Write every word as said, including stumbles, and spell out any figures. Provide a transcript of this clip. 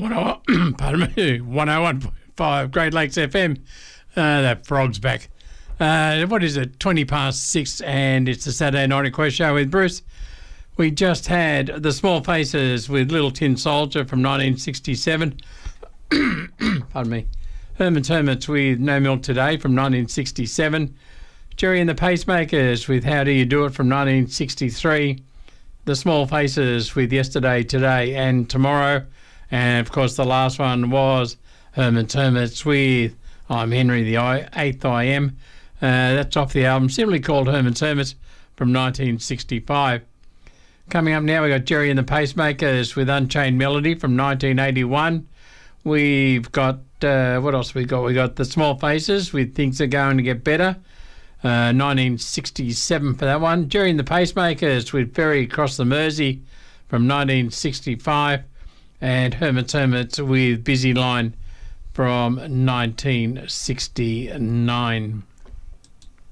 one oh one, pardon me, one oh one point five Great Lakes F M. Uh, that frog's back. Uh, what is it? twenty past six, and it's the Saturday Night Request Show with Bruce. We just had The Small Faces with Little Tin Soldier from nineteen sixty-seven. Pardon me. Herman's Hermits with No Milk Today from nineteen sixty-seven. Jerry and the Pacemakers with How Do You Do It from nineteen sixty-three. The Small Faces with Yesterday, Today and Tomorrow. And, of course, the last one was Herman's Hermits with I'm Henry the Eighth I Am. Uh, that's off the album simply called Herman's Hermits from nineteen sixty-five. Coming up now, we've got Jerry and the Pacemakers with Unchained Melody from nineteen eighty-one. We've got, uh, what else we got? We got The Small Faces with Things Are Going to Get Better. Uh, nineteen sixty-seven for that one. Jerry and the Pacemakers with Ferry Across the Mersey from nineteen sixty-five. And Herman's Hermits with Busy Line from nineteen sixty-nine.